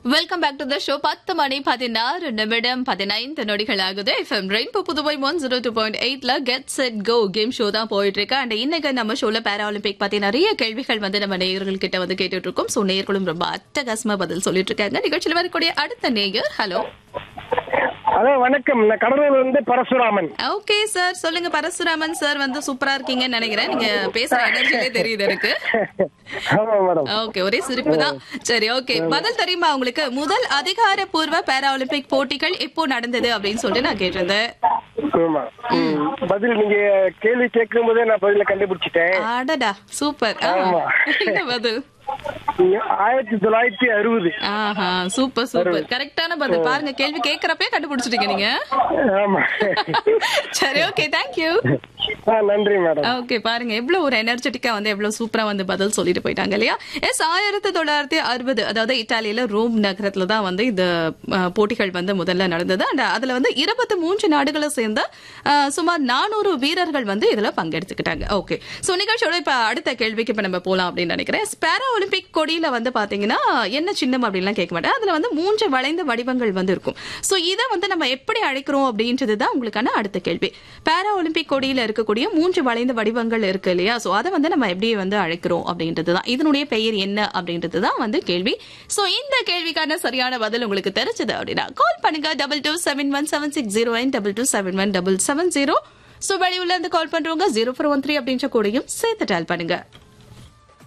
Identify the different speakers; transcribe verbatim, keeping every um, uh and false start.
Speaker 1: Welcome back to the show. பத்து மணி பதினாறு நிமிடம் பதினைந்து நொடிகள் ஆகுது. FM rainbow Puduvai one zero two point எயிட்ல get set go game show தான் போயிட்டு இருக்கு. அண்ட் இன்னைக்கு நம்ம ஷோல பேரா ஒலிம்பிக் பத்தி நிறைய கேள்விகள் வந்து நம்ம நேயர்கள் கிட்ட வந்து கேட்டுட்டு இருக்கோம். சோ நேயர்களும் ரொம்ப அட்டகாசமா பதில் சொல்லிட்டு இருக்காங்க. நிகழ்ச்சியில் வரக்கூடிய அடுத்த நேயர், ஹலோ
Speaker 2: ஹலோ வணக்கம். நான் கடலூர்ல இருந்து பரசுராமன்.
Speaker 1: ஓகே சார், சொல்லுங்க. பரசுராமன் சார் வந்து சூப்பரா இருக்கீங்கன்னு நினைக்கிறேன். நீங்க பேசுற எனர்ஜிலே தெரியுது எனக்கு.
Speaker 2: ஆமா மேடம்.
Speaker 1: ஓகே, ஒரே சிரிப்பு தான். சரி, ஓகே. பதில் தெரியுமா உங்களுக்கு? முதல் அதிகாரப்பூர்வ பேரா ஒலிம்பிக் போட்டிகள் எப்போ நடந்தது அப்படின்னு சொல்லிட்டு நான் கேட்டிருந்தேன்.
Speaker 2: ஆமா, பதில் நீங்க கேள்வி கேட்கும் போதே நான் பதில கண்டுபிடிச்சிட்டேன்.
Speaker 1: அடடா, சூப்பர். என்ன பதில்?
Speaker 2: ஆயிரத்தி தொள்ளாயிரத்தி அறுபது.
Speaker 1: ஆஹா, சூப்பர் சூப்பர், கரெக்டான பதில். பாருங்க, கேள்வி கேட்கறப்பே கண்டுபிடிச்சிட்டீங்க நீங்க.
Speaker 2: ஆமா.
Speaker 1: சரி, ஓகே, தேங்க்யூ.
Speaker 2: நன்றி மேடம்.
Speaker 1: ஓகே, பாருங்க எவ்வளவு ஒரு எனர்ஜெட்டிக்கா வந்து எவ்வளவு சூப்பரா வந்து பதில் சொல்லிட்டு போயிட்டாங்க இல்லையா? எஸ், ஆயிரத்தி தொள்ளாயிரத்தி அறுபது, அதாவது இத்தாலியில ரோம் நகரத்துல தான் வந்து இந்த போட்டிகள் வந்து முதல்ல நடந்தது. அண்ட் அதுல வந்து இருபத்தி மூன்று நாடுகளை சேர்ந்த சுமார் நானூறு வீரர்கள் வந்து இதுல பங்கெடுத்துக்கிட்டாங்க. ஓகே, சோ நிகழ்ச்சியோட இப்ப அடுத்த கேள்விக்கு இப்ப நம்ம போலாம் அப்படின்னு நினைக்கிறேன். பேரா ஒலிம்பிக் கொடியில வந்து பாத்தீங்கன்னா என்ன சின்னம் அப்படின்லாம் கேட்க மாட்டேன். அதுல வந்து மூன்று வளைந்த வடிவங்கள் வந்து இருக்கும். சோ இதை வந்து நம்ம எப்படி அழைக்கிறோம் அப்படின்றதுதான் உங்களுக்கான அடுத்த கேள்வி. பேரா ஒலிம்பிக் கொடியில இருக்கக்கூடிய மூன்று வளைந்த வடிவங்கள் இருக்கு இல்லையா? சோ அதை வந்து நம்ம எப்படி வந்து அழைக்கிறோம் அப்படின்றதுதான், இதனுடைய பெயர் என்ன அப்படின்றதுதான் வந்து கேள்வி. சோ இந்த கேள்விக்கான சரியான பதில் உங்களுக்கு தெரிஞ்சது அப்படின்னா கால் பண்ணுங்க double two seven one seven six zero nine double two seven one double seven zero. So வெளியுள்ள இருந்து கால் பண்றவங்க ஜீரோ ஃபோர் ஒன் த்ரீ அப்படின்ற கூடயும் சேர்த்து டயல் பண்ணுங்க.